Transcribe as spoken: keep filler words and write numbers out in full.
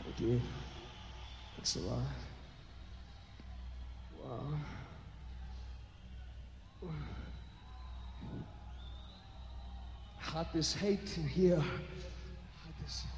Thank you. Thanks a lot. Wow. Hot as hate in here. Hot as...